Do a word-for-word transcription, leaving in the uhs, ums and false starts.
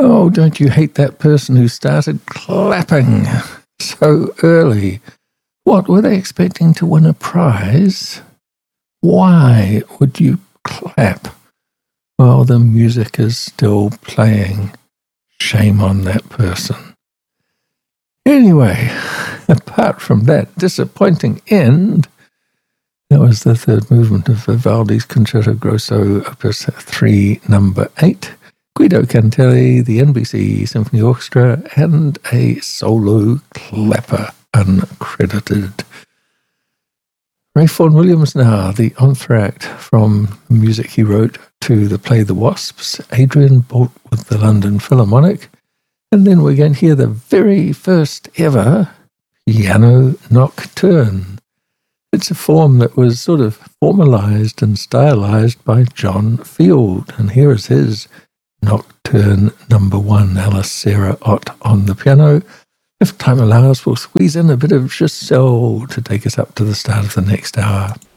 Oh, don't you hate that person who started clapping so early? What, were they expecting to win a prize? Why would you clap while the music is still playing? Shame on that person. Anyway, apart from that disappointing end, that was the third movement of Vivaldi's Concerto Grosso, Opus three, number eight. Guido Cantelli, the N B C Symphony Orchestra, and a solo clapper, uncredited. Ray Vaughan Williams now, the enthract from the music he wrote to the play The Wasps, Adrian Boult with the London Philharmonic, and then we're going to hear the very first ever piano nocturne. It's a form that was sort of formalized and stylized by John Field, and here is his Nocturne number one, Alice Sarah Ott on the piano. If time allows, we'll squeeze in a bit of Giselle to take us up to the start of the next hour.